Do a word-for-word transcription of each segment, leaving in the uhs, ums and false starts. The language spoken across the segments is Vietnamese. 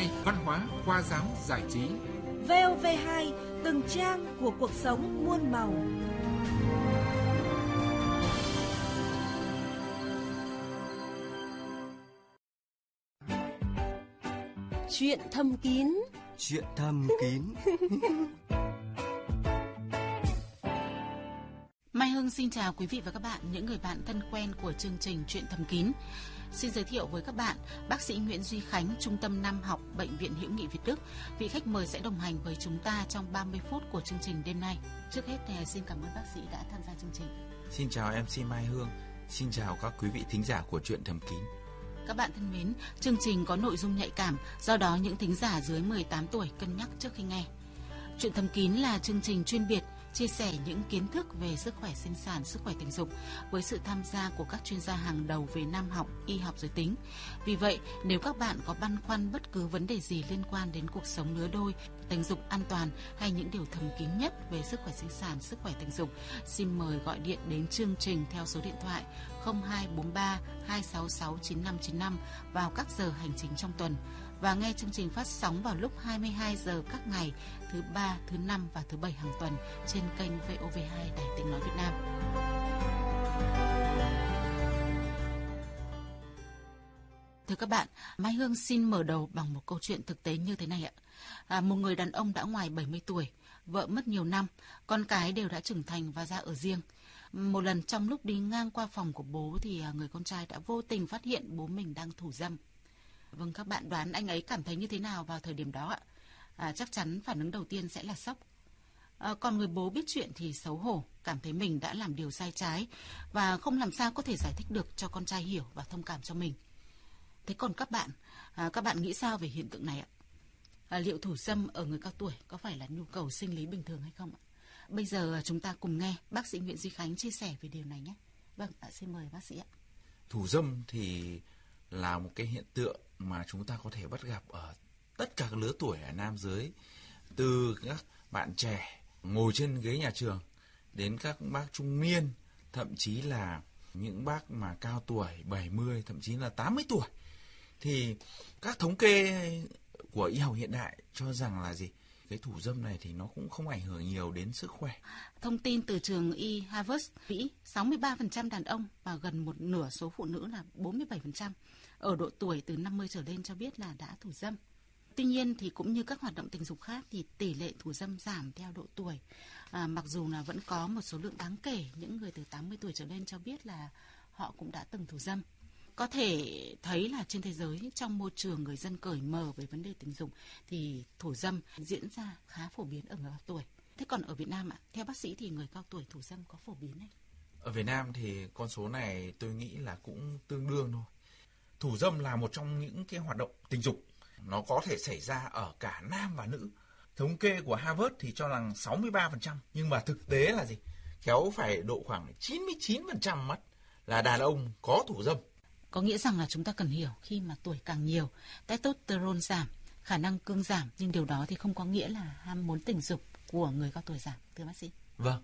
hai Văn hóa, khoa giáo, giải trí. vê o vê hai, từng trang của cuộc sống muôn màu. Chuyện thầm kín. Chuyện thầm kín. Mai Hưng xin chào quý vị và các bạn, những người bạn thân quen của chương trình Chuyện thầm kín. Xin giới thiệu với các bạn bác sĩ Nguyễn Duy Khánh, Trung tâm Nam học Bệnh viện Hữu nghị Việt Đức. Vị khách mời sẽ đồng hành với chúng ta trong ba mươi phút của chương trình đêm nay. Trước hết thì xin cảm ơn bác sĩ đã tham gia chương trình. Xin chào em xê Mai Hương, xin chào các quý vị thính giả của Chuyện thầm kín. Các bạn thân mến, chương trình có nội dung nhạy cảm, do đó những thính giả dưới mười tám tuổi cân nhắc trước khi nghe. Chuyện thầm kín là chương trình chuyên biệt chia sẻ những kiến thức về sức khỏe sinh sản, sức khỏe tình dục với sự tham gia của các chuyên gia hàng đầu về nam học, y học giới tính. Vì vậy, nếu các bạn có băn khoăn bất cứ vấn đề gì liên quan đến cuộc sống lứa đôi, tình dục an toàn hay những điều thầm kín nhất về sức khỏe sinh sản, sức khỏe tình dục, xin mời gọi điện đến chương trình theo số điện thoại không hai bốn ba hai sáu sáu chín năm chín năm vào các giờ hành chính trong tuần và nghe chương trình phát sóng vào lúc hai mươi hai giờ các ngày thứ ba, thứ năm và thứ bảy hàng tuần trên kênh vê o vê hai Đài Tiếng nói Việt Nam. Thưa các bạn, Mai Hương xin mở đầu bằng một câu chuyện thực tế như thế này ạ. À, một người đàn ông đã ngoài bảy mươi tuổi, vợ mất nhiều năm, con cái đều đã trưởng thành và ra ở riêng. Một lần trong lúc đi ngang qua phòng của bố thì người con trai đã vô tình phát hiện bố mình đang thủ dâm. Vâng, các bạn đoán anh ấy cảm thấy như thế nào vào thời điểm đó ạ? À, chắc chắn phản ứng đầu tiên sẽ là sốc. À, còn người bố biết chuyện thì xấu hổ, cảm thấy mình đã làm điều sai trái và không làm sao có thể giải thích được cho con trai hiểu và thông cảm cho mình. Thế còn các bạn, à, các bạn nghĩ sao về hiện tượng này ạ? À, liệu thủ dâm ở người cao tuổi có phải là nhu cầu sinh lý bình thường hay không ạ? Bây giờ chúng ta cùng nghe bác sĩ Nguyễn Duy Khánh chia sẻ về điều này nhé. Vâng, à, xin mời bác sĩ ạ. Thủ dâm thì là một cái hiện tượng mà chúng ta có thể bắt gặp ở tất cả các lứa tuổi ở nam giới, từ các bạn trẻ ngồi trên ghế nhà trường đến các bác trung niên, thậm chí là những bác mà cao tuổi bảy mươi, thậm chí là tám mươi tuổi. Thì các thống kê của y học hiện đại cho rằng là gì? Cái thủ dâm này thì nó cũng không ảnh hưởng nhiều đến sức khỏe. Thông tin từ trường y Harvard, Mỹ, sáu mươi ba phần trăm đàn ông và gần một nửa số phụ nữ là bốn mươi bảy phần trăm ở độ tuổi từ năm mươi trở lên cho biết là đã thủ dâm. Tuy nhiên thì cũng như các hoạt động tình dục khác thì tỷ lệ thủ dâm giảm theo độ tuổi. À, mặc dù là vẫn có một số lượng đáng kể những người từ tám mươi tuổi trở lên cho biết là họ cũng đã từng thủ dâm. Có thể thấy là trên thế giới, trong môi trường người dân cởi mở về vấn đề tình dục thì thủ dâm diễn ra khá phổ biến ở người cao tuổi. Thế còn ở Việt Nam ạ, theo bác sĩ thì người cao tuổi thủ dâm có phổ biến hay? Ở Việt Nam thì con số này tôi nghĩ là cũng tương đương thôi. Thủ dâm là một trong những cái hoạt động tình dục, nó có thể xảy ra ở cả nam và nữ. Thống kê của Harvard thì cho rằng sáu mươi ba phần trăm, nhưng mà thực tế là gì? Khéo phải độ khoảng chín mươi chín phần trăm mất là đàn ông có thủ dâm. Có nghĩa rằng là chúng ta cần hiểu khi mà tuổi càng nhiều, testosterone giảm, khả năng cương giảm, nhưng điều đó thì không có nghĩa là ham muốn tình dục của người cao tuổi giảm, thưa bác sĩ. Vâng,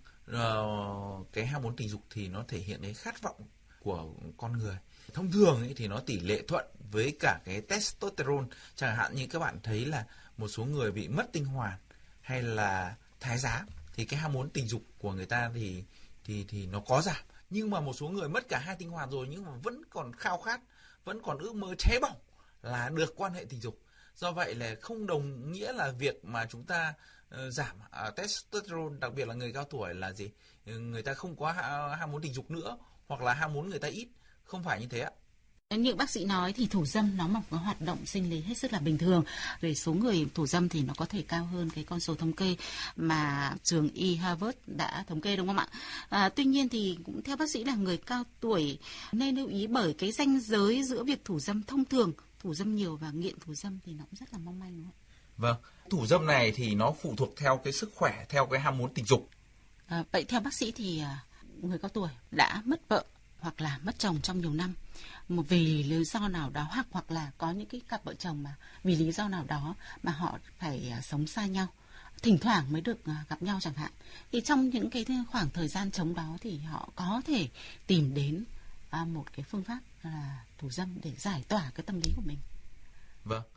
uh, cái ham muốn tình dục thì nó thể hiện cái khát vọng của con người. Thông thường ấy thì nó tỷ lệ thuận với cả cái testosterone. Chẳng hạn như các bạn thấy là một số người bị mất tinh hoàn hay là thái giá thì cái ham muốn tình dục của người ta thì thì thì nó có giảm. Nhưng mà một số người mất cả hai tinh hoàn rồi nhưng mà vẫn còn khao khát, vẫn còn ước mơ cháy bỏng là được quan hệ tình dục. Do vậy là không đồng nghĩa là việc mà chúng ta uh, giảm uh, testosterone, đặc biệt là người cao tuổi là gì? Người ta không có ham muốn tình dục nữa, hoặc là ham muốn người ta ít. Không phải như thế ạ. Như bác sĩ nói thì thủ dâm nó là một cái hoạt động sinh lý hết sức là bình thường. Về số người thủ dâm thì nó có thể cao hơn cái con số thống kê mà trường y Harvard đã thống kê, đúng không ạ? À, tuy nhiên thì cũng theo bác sĩ là người cao tuổi nên lưu ý, bởi cái ranh giới giữa việc thủ dâm thông thường, thủ dâm nhiều và nghiện thủ dâm thì nó cũng rất là mong manh, đúng không ạ? Vâng, thủ dâm này thì nó phụ thuộc theo cái sức khỏe, theo cái ham muốn tình dục. À, vậy theo bác sĩ thì người cao tuổi đã mất vợ hoặc là mất chồng trong nhiều năm, một vì lý do nào đó, hoặc hoặc là có những cái cặp vợ chồng mà vì lý do nào đó mà họ phải sống xa nhau, thỉnh thoảng mới được gặp nhau chẳng hạn, thì trong những cái khoảng thời gian trống đó thì họ có thể tìm đến một cái phương pháp là thủ dâm để giải tỏa cái tâm lý của mình. Vâng,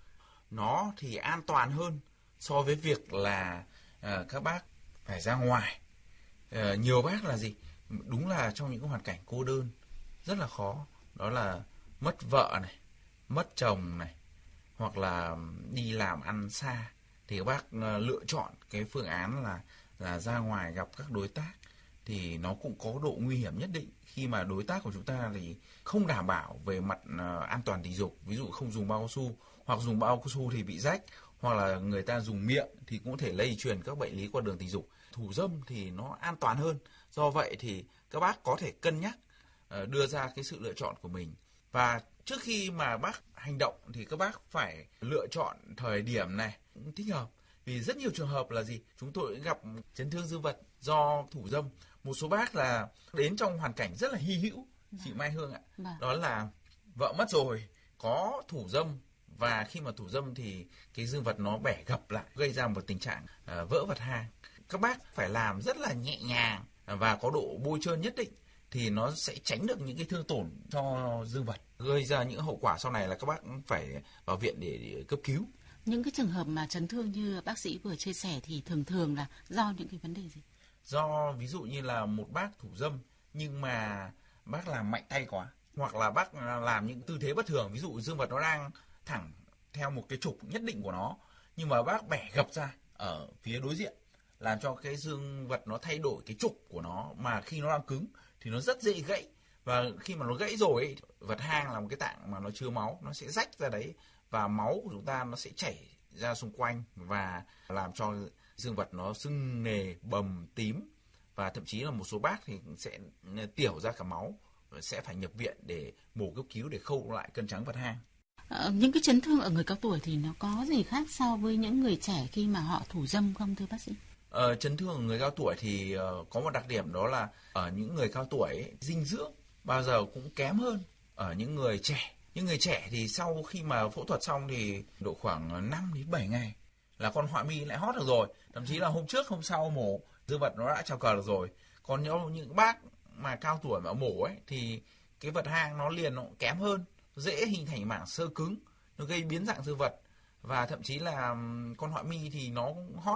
nó thì an toàn hơn so với việc là à, các bác phải ra ngoài. À, nhiều bác là gì? Đúng là trong những hoàn cảnh cô đơn rất là khó, đó là mất vợ này, mất chồng này, hoặc là đi làm ăn xa, thì các bác lựa chọn cái phương án là là ra ngoài gặp các đối tác, thì nó cũng có độ nguy hiểm nhất định khi mà đối tác của chúng ta thì không đảm bảo về mặt uh, an toàn tình dục, ví dụ không dùng bao cao su, hoặc dùng bao cao su thì bị rách, hoặc là người ta dùng miệng thì cũng có thể lây truyền các bệnh lý qua đường tình dục. Thủ dâm thì nó an toàn hơn, do vậy thì các bác có thể cân nhắc uh, đưa ra cái sự lựa chọn của mình. Và trước khi mà bác hành động thì các bác phải lựa chọn thời điểm này thích hợp. Vì rất nhiều trường hợp là gì? Chúng tôi gặp chấn thương dương vật do thủ dâm. Một số bác là đến trong hoàn cảnh rất là hy hữu, chị Mai Hương ạ. Đó là vợ mất rồi, có thủ dâm, và khi mà thủ dâm thì cái dương vật nó bẻ gập lại, gây ra một tình trạng uh, vỡ vật hang. Các bác phải làm rất là nhẹ nhàng và có độ bôi trơn nhất định thì nó sẽ tránh được những cái thương tổn cho dương vật, gây ra những hậu quả sau này là các bác phải vào viện để, để cấp cứu. Những cái trường hợp mà chấn thương như bác sĩ vừa chia sẻ thì thường thường là do những cái vấn đề gì? Do ví dụ như là một bác thủ dâm nhưng mà bác làm mạnh tay quá, hoặc là bác làm những tư thế bất thường, ví dụ dương vật nó đang thẳng theo một cái trục nhất định của nó, nhưng mà bác bẻ gập ra ở phía đối diện, làm cho cái dương vật nó thay đổi cái trục của nó, mà khi nó đang cứng thì nó rất dễ gãy. Và khi mà nó gãy rồi ấy, vật hang là một cái tạng mà nó chứa máu, nó sẽ rách ra đấy, và máu của chúng ta nó sẽ chảy ra xung quanh và làm cho dương vật nó sưng nề, bầm, tím, và thậm chí là một số bác thì sẽ tiểu ra cả máu, sẽ phải nhập viện để mổ cấp cứu để khâu lại cân trắng vật hang. À, những cái chấn thương ở người cao tuổi thì nó có gì khác so với những người trẻ khi mà họ thủ dâm không thưa bác sĩ? Ờ, chấn thương ở người cao tuổi thì uh, có một đặc điểm, đó là ở những người cao tuổi ấy, dinh dưỡng bao giờ cũng kém hơn ở những người trẻ. Những người trẻ thì sau khi mà phẫu thuật xong thì độ khoảng năm đến bảy ngày là con họa mi lại hót được rồi. Thậm chí là hôm trước hôm sau mổ dương vật nó đã trào cờ được rồi. Còn những những bác mà cao tuổi mà mổ ấy thì cái vật hang nó liền nó cũng kém hơn, dễ hình thành mảng xơ cứng, nó gây biến dạng dương vật, và thậm chí là con họa mi thì nó cũng hót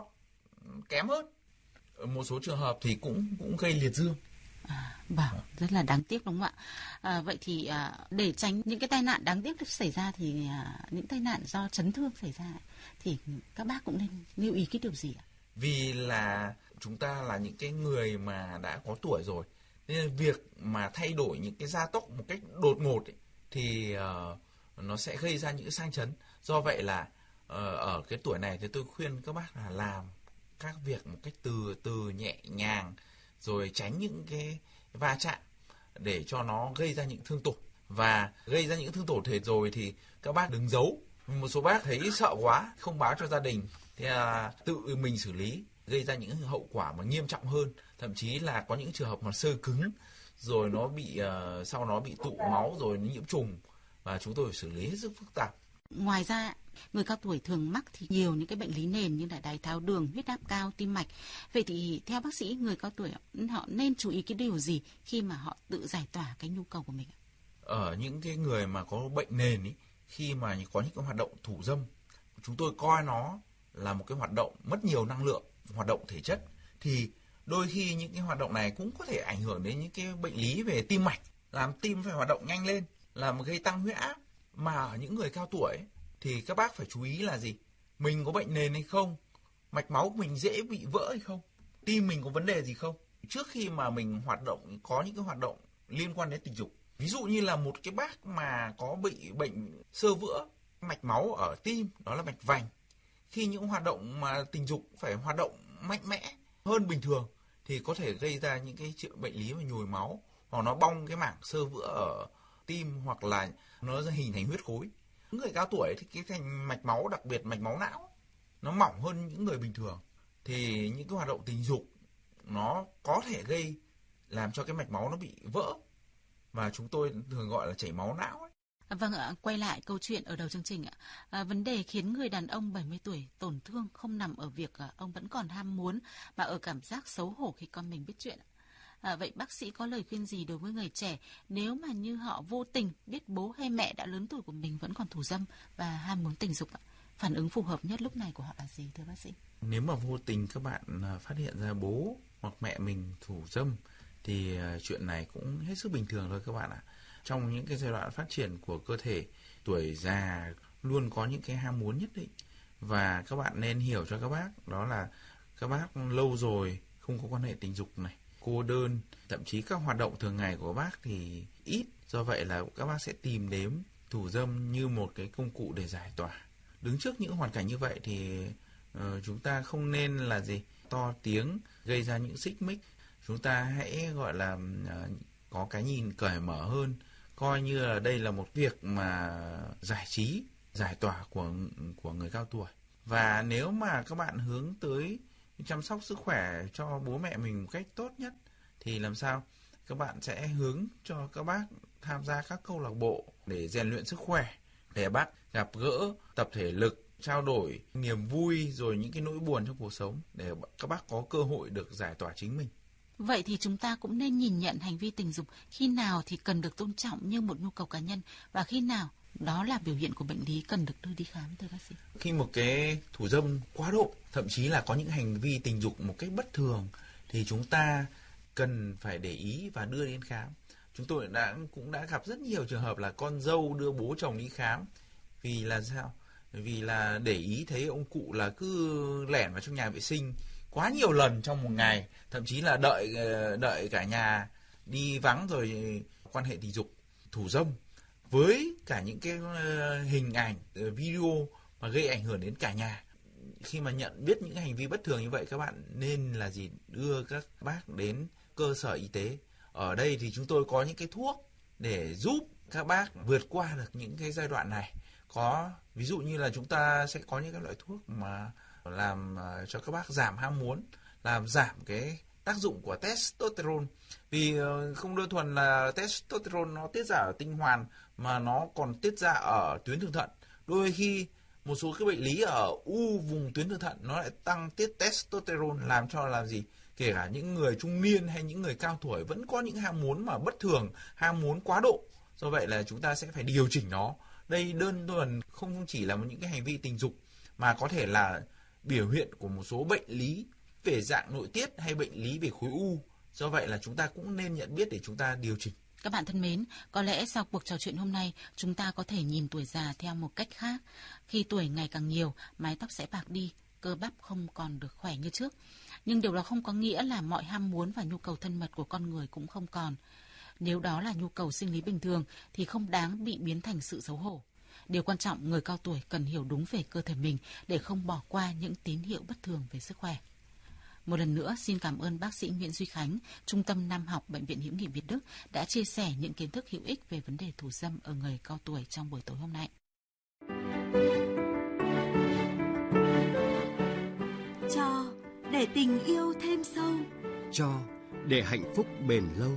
kém hơn. Ở một số trường hợp thì cũng cũng gây liệt dương. À, vâng, rất là đáng tiếc đúng không ạ? À, vậy thì à, để tránh những cái tai nạn đáng tiếc xảy ra thì à, những tai nạn do chấn thương xảy ra thì các bác cũng nên lưu ý cái điều gì ạ? Vì là chúng ta là những cái người mà đã có tuổi rồi, nên việc mà thay đổi những cái gia tốc một cách đột ngột ấy, thì uh, nó sẽ gây ra những cái sang chấn. Do vậy là uh, ở cái tuổi này thì tôi khuyên các bác là làm các việc một cách từ từ nhẹ nhàng, rồi tránh những cái va chạm để cho nó gây ra những thương tổn. Và gây ra những thương tổn thể rồi thì các bác đừng giấu. Một số bác thấy sợ quá không báo cho gia đình thì à, tự mình xử lý, gây ra những hậu quả mà nghiêm trọng hơn. Thậm chí là có những trường hợp mà xơ cứng rồi nó bị uh, sau nó bị tụ máu rồi nó nhiễm trùng, và chúng tôi phải xử lý hết sức phức tạp. Ngoài ra, người cao tuổi thường mắc thì nhiều những cái bệnh lý nền như là đái tháo đường, huyết áp cao, tim mạch. Vậy thì theo bác sĩ, người cao tuổi họ nên chú ý cái điều gì khi mà họ tự giải tỏa cái nhu cầu của mình? Ở những cái người mà có bệnh nền ý, khi mà có những cái hoạt động thủ dâm, chúng tôi coi nó là một cái hoạt động mất nhiều năng lượng, hoạt động thể chất, thì đôi khi những cái hoạt động này cũng có thể ảnh hưởng đến những cái bệnh lý về tim mạch, làm tim phải hoạt động nhanh lên, làm gây tăng huyết áp. Mà ở những người cao tuổi thì các bác phải chú ý là gì? Mình có bệnh nền hay không? Mạch máu của mình dễ bị vỡ hay không? Tim mình có vấn đề gì không? Trước khi mà mình hoạt động, có những cái hoạt động liên quan đến tình dục, ví dụ như là một cái bác mà có bị bệnh xơ vữa mạch máu ở tim, đó là mạch vành, khi những hoạt động mà tình dục phải hoạt động mạnh mẽ hơn bình thường thì có thể gây ra những cái triệu bệnh lý về nhồi máu, hoặc nó bong cái mảng xơ vữa ở tim, hoặc là nó hình thành huyết khối. Những người cao tuổi thì cái thành mạch máu, đặc biệt mạch máu não, nó mỏng hơn những người bình thường, thì những cái hoạt động tình dục nó có thể gây làm cho cái mạch máu nó bị vỡ, và chúng tôi thường gọi là chảy máu não ấy. Vâng ạ, quay lại câu chuyện ở đầu chương trình ạ. À, vấn đề khiến người đàn ông bảy mươi tuổi tổn thương không nằm ở việc à, ông vẫn còn ham muốn, mà ở cảm giác xấu hổ khi con mình biết chuyện. À, vậy bác sĩ có lời khuyên gì đối với người trẻ nếu mà như họ vô tình biết bố hay mẹ đã lớn tuổi của mình vẫn còn thủ dâm và ham muốn tình dục ạ? phản ứng phù hợp nhất lúc này của họ là gì thưa bác sĩ? Nếu mà vô tình các bạn phát hiện ra bố hoặc mẹ mình thủ dâm thì chuyện này cũng hết sức bình thường thôi các bạn ạ. Trong những cái giai đoạn phát triển của cơ thể, tuổi già luôn có những cái ham muốn nhất định, và các bạn nên hiểu cho các bác đó là các bác lâu rồi không có quan hệ tình dục này, cô đơn, thậm chí các hoạt động thường ngày của các bác thì ít, do vậy là các bác sẽ tìm đến thủ dâm như một cái công cụ để giải tỏa. Đứng trước những hoàn cảnh như vậy thì uh, chúng ta không nên là gì to tiếng gây ra những xích mích. Chúng ta hãy gọi là uh, có cái nhìn cởi mở hơn, coi như là đây là một việc mà giải trí, giải tỏa của của người cao tuổi. Và nếu mà các bạn hướng tới chăm sóc sức khỏe cho bố mẹ mình một cách tốt nhất thì làm sao? Các bạn sẽ hướng cho các bác tham gia các câu lạc bộ để rèn luyện sức khỏe, để bác gặp gỡ, tập thể lực, trao đổi niềm vui rồi những cái nỗi buồn trong cuộc sống để các bác có cơ hội được giải tỏa chính mình. Vậy thì chúng ta cũng nên nhìn nhận hành vi tình dục khi nào thì cần được tôn trọng như một nhu cầu cá nhân và khi nào đó là biểu hiện của bệnh lý cần được đưa đi khám thưa bác sĩ. Khi một cái thủ dâm quá độ, thậm chí là có những hành vi tình dục một cách bất thường thì chúng ta cần phải để ý và đưa đến khám. Chúng tôi đã cũng đã gặp rất nhiều trường hợp là con dâu đưa bố chồng đi khám vì là sao? Vì là để ý thấy ông cụ là cứ lẻn vào trong nhà vệ sinh quá nhiều lần trong một ngày, thậm chí là đợi đợi cả nhà đi vắng rồi quan hệ tình dục, thủ dâm với cả những cái hình ảnh, video mà gây ảnh hưởng đến cả nhà. Khi mà nhận biết những hành vi bất thường như vậy, các bạn nên là gì? Đưa các bác đến cơ sở y tế. Ở đây thì chúng tôi có những cái thuốc để giúp các bác vượt qua được những cái giai đoạn này. Có ví dụ như là chúng ta sẽ có những cái loại thuốc mà làm cho các bác giảm ham muốn, làm giảm cái tác dụng của testosterone. Vì không đơn thuần là testosterone nó tiết ra ở tinh hoàn mà nó còn tiết ra ở tuyến thượng thận. Đôi khi một số cái bệnh lý ở u vùng tuyến thượng thận nó lại tăng tiết testosterone, làm cho là gì? Kể cả những người trung niên hay những người cao tuổi vẫn có những ham muốn mà bất thường, ham muốn quá độ. Do vậy là chúng ta sẽ phải điều chỉnh nó. Đây đơn thuần không chỉ là những cái hành vi tình dục mà có thể là biểu hiện của một số bệnh lý về dạng nội tiết hay bệnh lý về khối u. Do vậy là chúng ta cũng nên nhận biết để chúng ta điều chỉnh. Các bạn thân mến, có lẽ sau cuộc trò chuyện hôm nay, chúng ta có thể nhìn tuổi già theo một cách khác. Khi tuổi ngày càng nhiều, mái tóc sẽ bạc đi, cơ bắp không còn được khỏe như trước. Nhưng điều đó không có nghĩa là mọi ham muốn và nhu cầu thân mật của con người cũng không còn. Nếu đó là nhu cầu sinh lý bình thường thì không đáng bị biến thành sự xấu hổ. Điều quan trọng, người cao tuổi cần hiểu đúng về cơ thể mình để không bỏ qua những tín hiệu bất thường về sức khỏe. Một lần nữa, xin cảm ơn bác sĩ Nguyễn Duy Khánh, Trung tâm Nam học Bệnh viện Hữu nghị Việt Đức đã chia sẻ những kiến thức hữu ích về vấn đề thủ dâm ở người cao tuổi trong buổi tối hôm nay. Cho để tình yêu thêm sâu, cho để hạnh phúc bền lâu.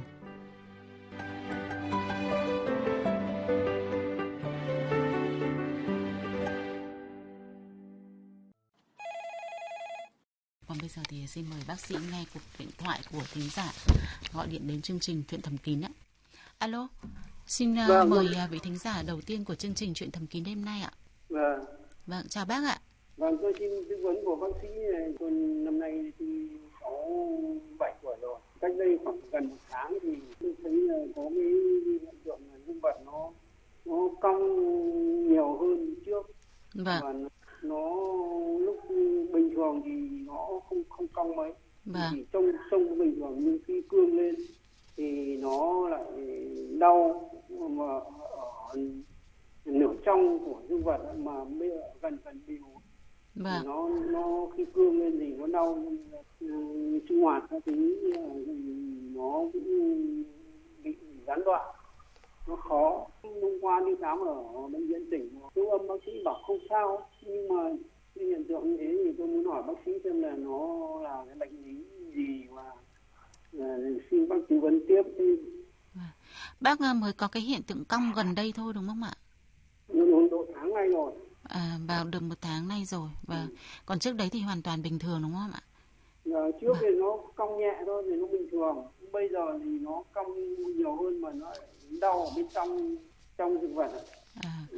Còn bây giờ thì xin mời bác sĩ nghe cuộc điện thoại của thính giả gọi điện đến chương trình Chuyện Thầm Kín ạ. Alo, xin uh, vâng, mời vâng. uh, vị thính giả đầu tiên của chương trình Chuyện Thầm Kín đêm nay ạ. Vâng. Vâng, chào bác ạ. Vâng, tôi xin tư vấn của bác sĩ này. Tôi năm nay thì sáu mươi bảy tuổi rồi. Cách đây khoảng gần một tháng thì tôi thấy có cái hiện tượng là dương vật nó nó cong nhiều hơn trước. Vâng. Và nó lúc bình thường thì nó không không cong mấy. Vâng. Thì trông trông bình thường, nhưng khi cương lên thì nó lại đau, mà ở nửa trong của dương vật mà bây giờ gần gần bìu. Vâng. nó nó khi cương lên thì nó đau, sinh hoạt các thứ nó cũng bị gián đoạn, nó khó. Hôm qua đi khám ở bệnh viện tỉnh, siêu âm bác sĩ bảo không sao, nhưng mà hiện tượng như thế thì tôi muốn hỏi bác sĩ xem là nó là cái bệnh lý gì mà xin bác tư vấn tiếp đi. Bác mới có cái hiện tượng cong gần đây thôi đúng không ạ? Nó độ tháng nay rồi. À, vào được một tháng nay rồi. Và ừ. Còn trước đấy thì hoàn toàn bình thường đúng không ạ? À, trước à. thì nó cong nhẹ thôi thì nó bình thường. Bây giờ thì nó cong nhiều hơn mà nó đau ở bên trong trong dương vật. À.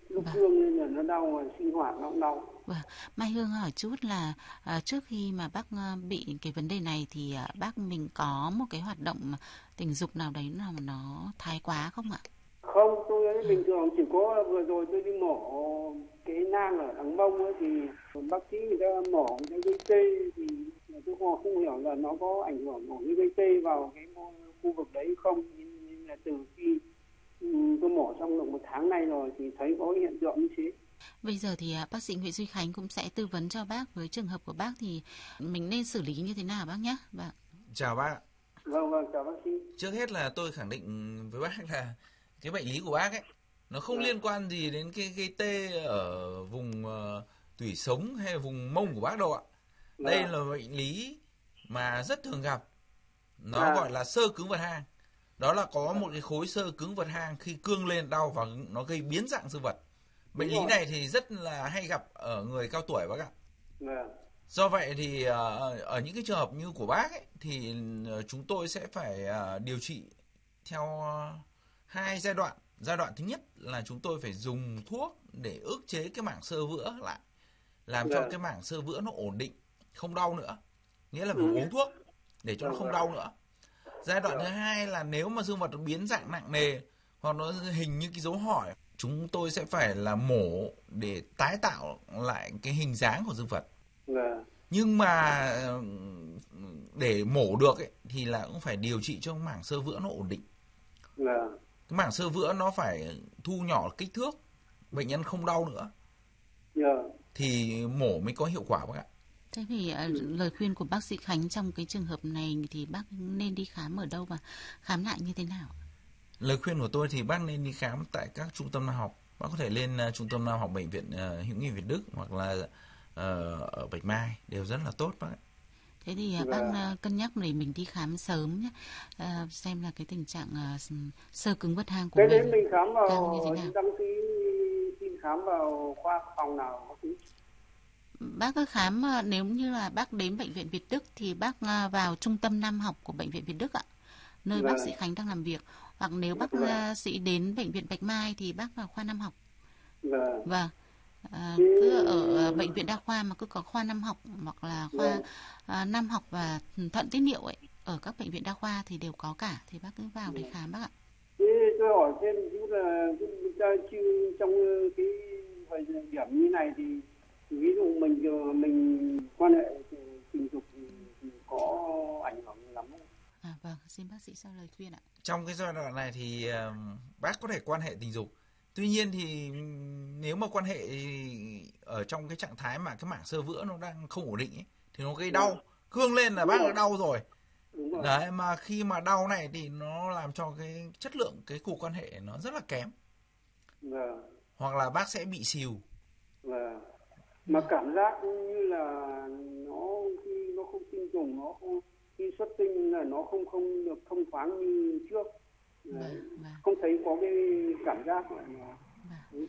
nó Vâng. cương nên là nó đau, mà sinh hoạt nó cũng đau. Vâng, Mai Hương hỏi chút là à, trước khi mà bác à, bị cái vấn đề này thì à, bác mình có một cái hoạt động tình dục nào đấy nào mà nó thái quá không ạ? Không, tôi ấy bình thường, chỉ có vừa rồi tôi đi mổ cái nang ở đằng mông ấy, thì bác sĩ người ta mổ cái gây tê, thì tôi không, không hiểu là nó có ảnh hưởng của cái gây tê vào cái khu vực đấy không, nên là từ khi um, tôi mổ xong được một tháng nay rồi thì thấy có hiện tượng như thế. Bây giờ thì à, bác sĩ Nguyễn Duy Khánh cũng sẽ tư vấn cho bác với trường hợp của bác thì mình nên xử lý như thế nào bác nhé. Vâng. Chào bác. Vâng, vâng, chào bác sĩ. Trước hết là tôi khẳng định với bác là cái bệnh lý của bác ấy nó không liên quan gì đến cái gây tê ở vùng uh, tủy sống hay vùng mông của bác đâu ạ. Đây là bệnh lý mà rất thường gặp. Nó à. gọi là xơ cứng vật hang. Đó là có một cái khối xơ cứng vật hang khi cương lên đau và nó gây biến dạng dương vật. Bệnh lý này thì rất là hay gặp ở người cao tuổi bác ạ. Vâng. Do vậy thì uh, ở những cái trường hợp như của bác ấy, thì uh, chúng tôi sẽ phải uh, điều trị theo uh, hai giai đoạn. Giai đoạn thứ nhất là chúng tôi phải dùng thuốc để ức chế cái mảng xơ vữa lại, làm cho cái mảng xơ vữa nó ổn định, không đau nữa. Nghĩa là phải uống thuốc để cho nó không đau nữa. Giai đoạn thứ hai là nếu mà dương vật nó biến dạng nặng nề hoặc nó hình như cái dấu hỏi, chúng tôi sẽ phải là mổ để tái tạo lại cái hình dáng của dương vật. Nhưng mà để mổ được ấy, thì là cũng phải điều trị cho mảng xơ vữa nó ổn định. Cái mảng xơ vữa nó phải thu nhỏ kích thước, bệnh nhân không đau nữa, yeah. thì mổ mới có hiệu quả bác ạ. Thế thì uh, lời khuyên của bác sĩ Khánh trong cái trường hợp này thì bác nên đi khám ở đâu và khám lại như thế nào? Lời khuyên của tôi thì bác nên đi khám tại các trung tâm nam học. Bác có thể lên uh, trung tâm nam học bệnh viện uh, Hữu nghị Việt Đức hoặc là uh, ở Bạch Mai, đều rất là tốt bác ạ. Thế thì uh, bác uh, cân nhắc để mình đi khám sớm nhé, uh, xem là cái tình trạng uh, xơ cứng vật hang của thế mình. Thế mình khám vào, như thế nào? đăng ký xin khám vào khoa phòng nào? Bác cứ khám, nếu như là bác đến bệnh viện Việt Đức thì bác vào trung tâm nam học của bệnh viện Việt Đức ạ, nơi vâng. bác sĩ Khánh đang làm việc. Hoặc nếu bác vâng. sĩ đến bệnh viện Bạch Mai thì bác vào khoa nam học. Vâng. Vâng. À, cứ ở bệnh viện đa khoa mà cứ có khoa nam học hoặc là khoa vâng. à, nam học và thận tiết niệu ấy, ở các bệnh viện đa khoa thì đều có cả, thì bác cứ vào để khám bác ạ. Thế tôi hỏi thêm chút là trong cái thời điểm như này thì ví dụ mình mình quan hệ tình dục thì có ảnh hưởng lắm không? À, vâng, xin bác sĩ cho lời khuyên ạ. Trong cái giai đoạn này thì uh, bác có thể quan hệ tình dục. Tuy nhiên thì nếu mà quan hệ ở trong cái trạng thái mà cái mảng xơ vữa nó đang không ổn định ấy, thì nó gây đau. Cương lên là bác đã đau rồi. rồi. Đấy, mà khi mà đau này thì nó làm cho cái chất lượng cái cuộc quan hệ nó rất là kém. Vâng. Hoặc là bác sẽ bị xìu. Vâng. Mà cảm giác như là nó khi nó không tinh trùng, nó không, khi xuất tinh là nó không không được thông thoáng như trước. Vâng, vâng. Không thấy có cái cảm giác này mà. Vâng.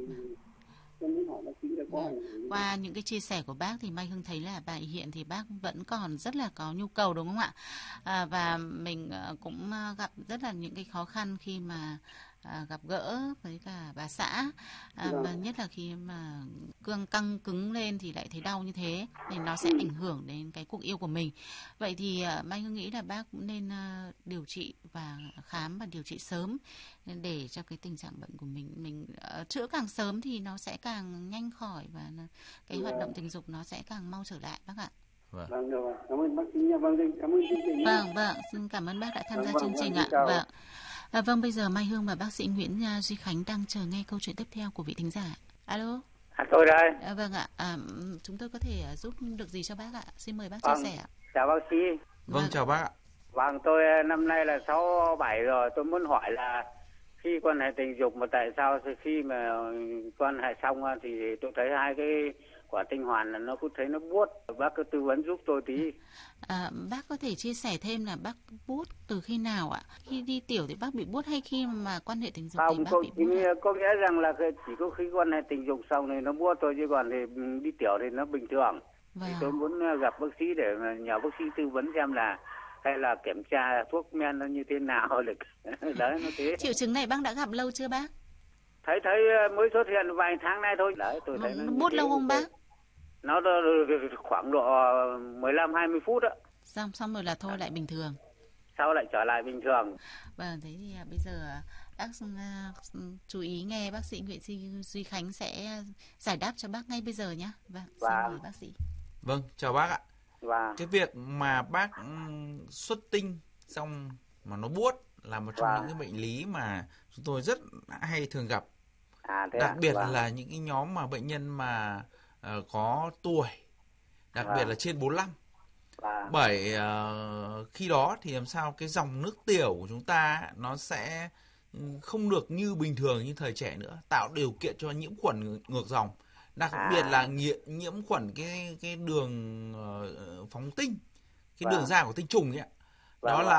Tôi muốn hỏi bác sĩ là có ảnh hưởng. Qua những cái chia sẻ của bác thì Mai Hương thấy là bài hiện thì bác vẫn còn rất là có nhu cầu, đúng không ạ? À, và mình cũng gặp rất là những cái khó khăn khi mà à, gặp gỡ với cả bà xã, à, và nhất là khi mà cương căng cứng lên thì lại thấy đau như thế, thì nó sẽ ảnh hưởng đến cái cuộc yêu của mình. Vậy thì à, Mai Hương nghĩ là bác cũng nên à, điều trị và khám và điều trị sớm để cho cái tình trạng bệnh của mình mình uh, chữa càng sớm thì nó sẽ càng nhanh khỏi và cái hoạt động tình dục nó sẽ càng mau trở lại bác ạ. Vâng. Vâng, được. Cảm ơn bác sĩ nha. Vâng, cảm ơn chương trình. Vâng, vâng, xin cảm ơn bác đã tham vâng, gia vâng, chương trình vâng, ạ. Vâng. À, vâng, bây giờ Mai Hương và bác sĩ Nguyễn Duy Khánh đang chờ nghe câu chuyện tiếp theo của vị thính giả. Alo. À, tôi đây. À, vâng ạ. À, chúng tôi có thể giúp được gì cho bác ạ? Xin mời bác vâng. chia sẻ ạ. Chào bác sĩ. Vâng, vâng, chào bác ạ. Vâng, tôi năm nay là sáu bảy rồi. Tôi muốn hỏi là khi quan hệ tình dục mà tại sao khi mà quan hệ xong thì tôi thấy hai cái quả tinh hoàn là nó cứ thấy nó buốt. Bác cứ tư vấn giúp tôi tí. À, bác có thể chia sẻ thêm là bác buốt từ khi nào ạ? Khi đi tiểu thì bác bị buốt hay khi mà quan hệ tình dục không, thì bác có, bị buốt? Có nghĩa rằng là chỉ có khi quan hệ tình dục xong thì nó buốt thôi, chứ còn thì đi tiểu thì nó bình thường. Vâng. Thì tôi muốn gặp bác sĩ để nhờ bác sĩ tư vấn xem là hay là kiểm tra thuốc men nó như thế nào. Đấy, nó thế. Triệu chứng này bác đã gặp lâu chưa bác? thấy thấy mới xuất hiện vài tháng nay thôi. Đấy, tôi thấy nó, nó nó bút lâu không bác? Nó khoảng độ mười lăm hai mươi phút ạ. Xong xong rồi là thôi lại bình thường. Sau lại trở lại bình thường. Vâng, thế thì bây giờ bác uh, chú ý nghe bác sĩ Nguyễn Duy, Duy Khánh sẽ giải đáp cho bác ngay bây giờ nhé. Vâng, xin Và... mời bác sĩ. Vâng, chào bác ạ. Và... Cái việc mà bác xuất tinh xong mà nó buốt là một trong và... những cái bệnh lý mà chúng tôi rất hay thường gặp. À, đặc à? biệt và... là những cái nhóm mà bệnh nhân mà uh, có tuổi, đặc và... biệt là trên bốn mươi lăm. Và... Bởi uh, khi đó thì làm sao cái dòng nước tiểu của chúng ta nó sẽ không được như bình thường như thời trẻ nữa, tạo điều kiện cho nhiễm khuẩn ngược dòng, đặc à. biệt là nhiễm, nhiễm khuẩn cái cái đường uh, phóng tinh, cái và... đường ra của tinh trùng ấy. và... Đó là